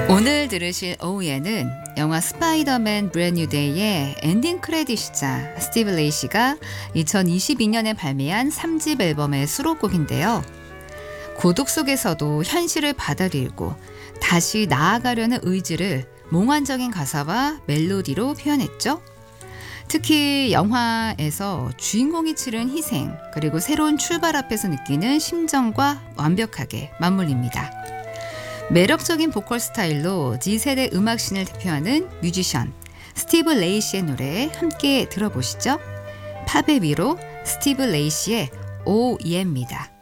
오늘 들으실 오후에는 영화 스파이더맨 브랜드 뉴 데이의 엔딩 크레딧이자 스티브 레이시가 2022년에 발매한 3집 앨범의 수록곡인데요. 고독 속에서도 현실을 받아들이고 다시 나아가려는 의지를 몽환적인 가사와 멜로디로 표현했죠. 특히 영화에서 주인공이 치른 희생 그리고 새로운 출발 앞에서 느끼는 심정과 완벽하게 맞물립니다. 매력적인 보컬 스타일로 Z세대 음악신을 대표하는 뮤지션 스티브 레이시의 노래 함께 들어보시죠. 팝의 위로 스티브 레이시의 Oh Yeah입니다.